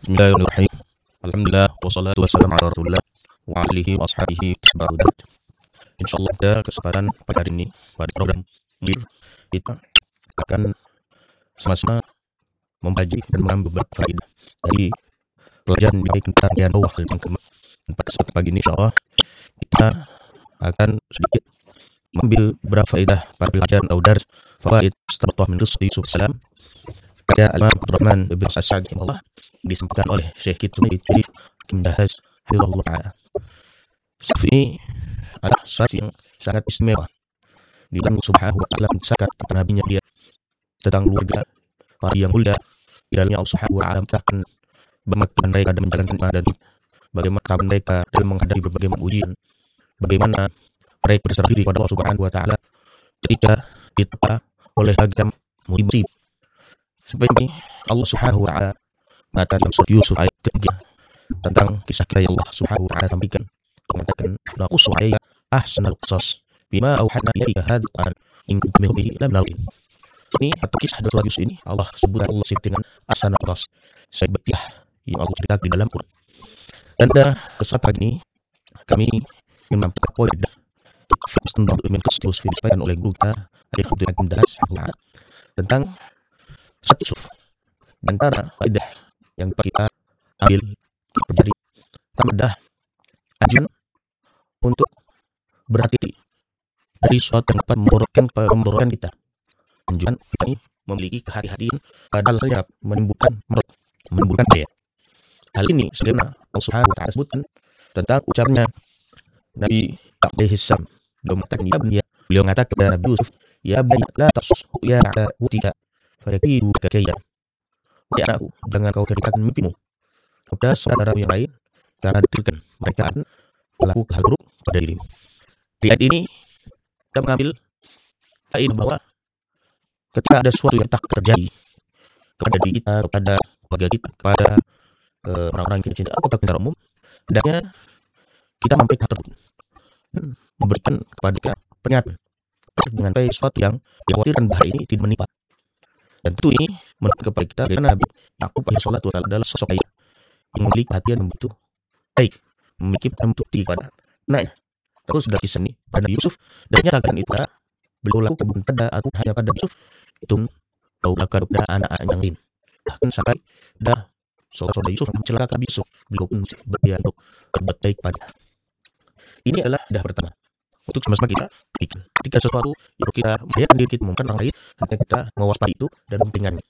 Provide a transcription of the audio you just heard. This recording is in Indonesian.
Bismillahirrahmanirrahim. Alhamdulillah wassalatu wassalamu ala Rasulillah wa alihi wa ashabihi tabarukat. Insyaallah pada kesempatan pada hari ini pada program ini kita akan sama-sama mempelajari dan mengambil beberapa faedah dari pelajaran di tentang Allah dan pada kesempatan pagi ini insyaallah kita akan sedikit mengambil beberapa faedah pada pelajaran atau dars fawaid setelah min qisati Yusuf salam pada Imam Abdurrahman bin Sa'ad Allah disampaikan oleh Syekh kita Ibnu Bahaz Hafizahullah Ta'ala. Ini adalah sesuatu yang sangat istimewa di dalam Subhanahu wa Ta'ala mencatat tentang nabinya dia, tentang keluarga para yang mulia di dalamnya Allah Subhanahu wa Ta'ala akan bagaimana mereka dalam menjalankan ibadah dan bagaimana mereka dalam menghadapi berbagai ujian, bagaimana mereka berserah diri kepada Allah Subhanahu wa Ta'ala ketika ditimpa oleh beragam musibah. Seperti Allah Subhanahu wa Ta'ala mengatakan dalam surat Yusuf ayat ketiga tentang kisah yang Allah Subhanahu wa Ta'ala sampaikan, mengatakan naqussu 'alaika ahsanal qisas bima auhayna ilaika hadzal Qur'an in kuntum bihi laminal. Ini atau kisah dari surat Yusuf ini Allah sebut Allah dengan ahsanal qisas, sebaik yang Allah ceritakan di dalam Quran. Dan pada kesempatan ini kami ingin memperkuat poin tentang min qisati Yusuf disampaikan oleh guru kita Syekh Ibnu Bahaz tentang satu Yusuf. Dan antara faedah yang kita ambil dari adalah ajaran untuk berhati-hati dari sesuatu yang dapat memburukkan kita. Anjuran kita ini memiliki kehati-hatian pada hal yang menimbulkan bahaya. Hal ini sebagaimana Allah Subhanahu wa Ta'ala sebutkan tentang ucapnya Nabi alaihi salam. Beliau mengatakan kepada Nabi Yusuf, "Ya bunayya la taqsus ya ala utika fayakidu kayya." Ya anakku, jangan kau ceritakan mimpimu kepada saudara yang lain karena dikirkan mereka akan melakukan hal buruk pada dirimu. Di ayat ini kita mengambil faedah bahwa ketika ada sesuatu yang tak terjadi kepada diri kita, kepada keluarga kita, kepada orang-orang yang kita cinta atau secara umum, hendaknya kita menyampaikan hal tersebut dan memberikan kepada kita peringatan dengan sesuatu yang dikhawatirkan bahaya ini tidak menimpa. Dan tentu ini menunjukkan kepada kita karena Nabi Yakub alaihissalatu adalah sosok ayah yang memiliki perhatian yang begitu baik, memiliki perhatian untuk kepada anaknya. Terus dari kisah ini pada Yusuf dan nyatakan itu beliau lakukan bukan pada atau hanya pada Yusuf, itu tahu akan pada anak yang lain. Bahkan sampai dah saudara Yusuf mencelakakan Yusuf, beliau pun berdia untuk berbuat baik pada. Ini adalah dah pertama untuk sama-sama kita ketika sesuatu yang kita membahayakan diri kita, mungkin orang lain, hendaknya kita mewaspadai itu dan memperingatnya.